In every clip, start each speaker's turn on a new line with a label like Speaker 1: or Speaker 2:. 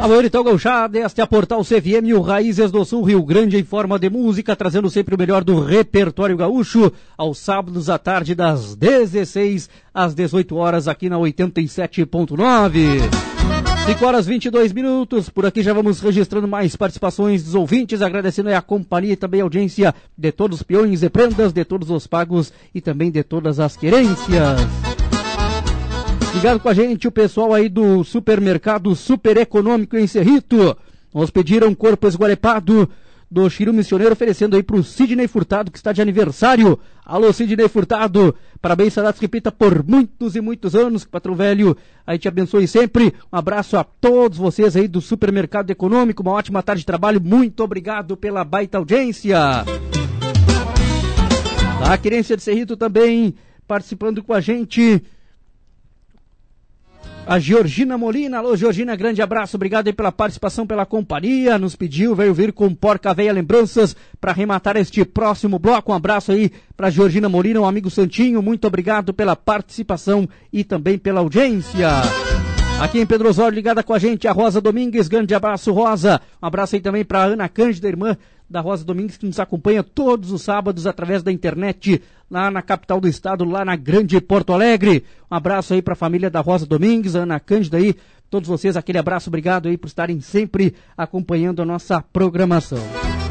Speaker 1: Alô, então, gauchada, este é a Portal CFM, o Raízes do Sul, Rio Grande, em forma de música, trazendo sempre o melhor do repertório gaúcho, aos sábados à tarde, das 16 às 18 horas, aqui na 87.9. 5 horas 22 minutos, por aqui já vamos registrando mais participações dos ouvintes, agradecendo a companhia e também a audiência de todos os peões e prendas, de todos os pagos e também de todas as querências. Ligado com a gente o pessoal aí do supermercado Super Econômico em Cerrito. Nos pediram corpo esgualepado do Chiru Missioneiro, oferecendo aí pro Sidney Furtado, que está de aniversário. Alô, Sidney Furtado, parabéns, saudades, repita por muitos e muitos anos, que o patrão velho aí te abençoe sempre. Um abraço a todos vocês aí do Supermercado Econômico, uma ótima tarde de trabalho, muito obrigado pela baita audiência. A querência de Cerrito também participando com a gente, a Georgina Molina. Alô, Georgina, grande abraço, obrigado aí pela participação, pela companhia, nos pediu, veio vir com Porca Véia Lembranças para arrematar este próximo bloco. Um abraço aí para Georgina Molina, um amigo santinho, muito obrigado pela participação e também pela audiência. Aqui em Pedro Osório, ligada com a gente, a Rosa Domingues, grande abraço, Rosa. Um abraço aí também para Ana Cândida, irmã da Rosa Domingues, que nos acompanha todos os sábados através da internet, lá na capital do estado, lá na grande Porto Alegre. Um abraço aí para a família da Rosa Domingues, Ana Cândida aí, todos vocês, aquele abraço, obrigado aí por estarem sempre acompanhando a nossa programação.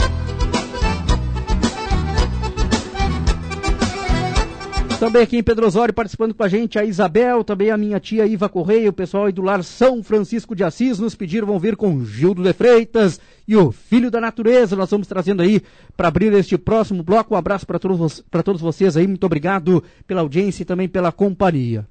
Speaker 1: Também aqui em Pedro Osório, participando com a gente, a Isabel, também a minha tia Iva Correia, o pessoal aí do lar São Francisco de Assis, nos pediram, vão vir com Gildo de Freitas e o Filho da Natureza. Nós vamos trazendo aí para abrir este próximo bloco. Um abraço para todos vocês aí, muito obrigado pela audiência e também pela companhia.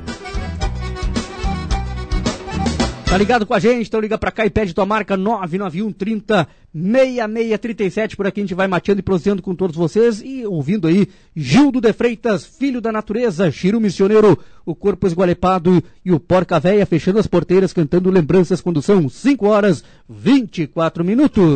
Speaker 1: Tá ligado com a gente? Então liga pra cá e pede tua marca 991 30 6637. Por aqui a gente vai mateando e prosseando com todos vocês e ouvindo aí Gildo de Freitas, Filho da Natureza, Chiru Missioneiro, o Corpo Esgualepado e o Porca Véia, fechando as porteiras, cantando lembranças quando são 5 horas 24 minutos.